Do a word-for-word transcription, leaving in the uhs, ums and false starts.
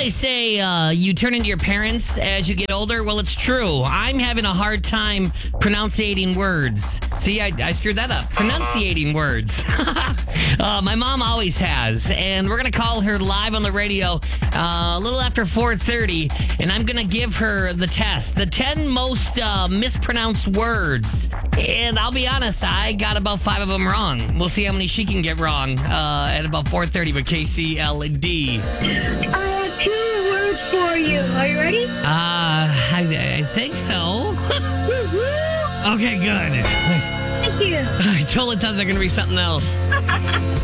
they say uh, you turn into your parents as you get older. Well, it's true. I'm having a hard time pronouncing words. See, I, I screwed that up. Pronunciating words. uh, my mom always has. And we're going to call her live on the radio uh, a little after four thirty. And I'm going to give her the test. The ten most uh, mispronounced words. And I'll be honest, I got about five of them wrong. We'll see how many she can get wrong uh, at about four thirty with K C L D. I have two words for you. Are you ready? Uh, I, I think so. Okay, good. Thank you. I totally thought they were going to be something else.